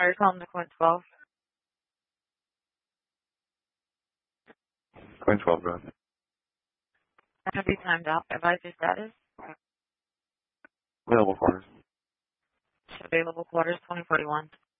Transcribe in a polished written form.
Sorry, calling the Quint 12. Quint 12, bro. Gonna be timed out. Advise your status. Available quarters. Available quarters 2041.